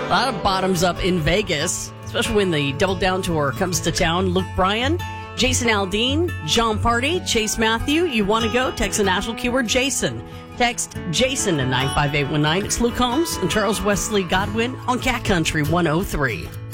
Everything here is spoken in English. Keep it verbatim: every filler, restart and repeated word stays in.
A lot of bottoms up in Vegas, especially when the Double Down Tour comes to town. Luke Bryan, Jason Aldean, John Party, Chase Matthew. You want to go? Text the national keyword Jason. Text Jason to nine five eight one nine. It's Luke Holmes and Charles Wesley Godwin on Cat Country one oh three.